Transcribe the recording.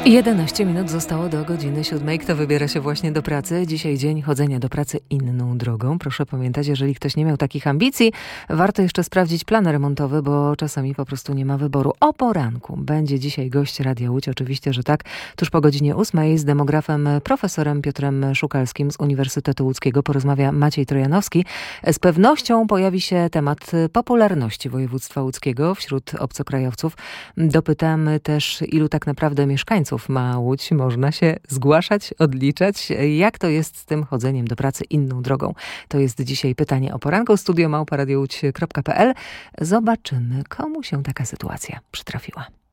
11 minut zostało do godziny 7. Kto wybiera się właśnie do pracy? Dzisiaj dzień chodzenia do pracy inną drogą. Proszę pamiętać, jeżeli ktoś nie miał takich ambicji, warto jeszcze sprawdzić plan remontowy, bo czasami po prostu nie ma wyboru. O poranku będzie dzisiaj gość Radia Łódź, oczywiście, że tak, tuż po godzinie 8 z demografem profesorem Piotrem Szukalskim z Uniwersytetu Łódzkiego porozmawia Maciej Trojanowski. Z pewnością pojawi się temat popularności województwa łódzkiego wśród obcokrajowców. Dopytamy też, ilu tak naprawdę mieszkańców ma Łódź, można się zgłaszać, odliczać. Jak to jest z tym chodzeniem do pracy inną drogą? To jest dzisiaj pytanie o poranku. Studio@radiołódź.pl. Zobaczymy, komu się taka sytuacja przytrafiła.